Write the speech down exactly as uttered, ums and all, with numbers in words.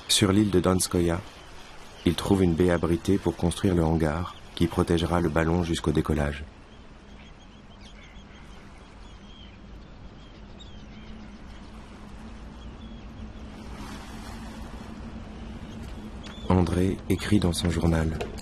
Sur l'île de Donskoïa, il trouve une baie abritée pour construire le hangar qui protégera le ballon jusqu'au décollage. André écrit dans son journal